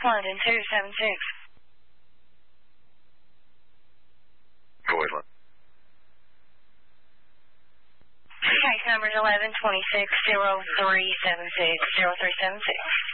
London 276. Go ahead, London. Case number is 1126 0376 0376.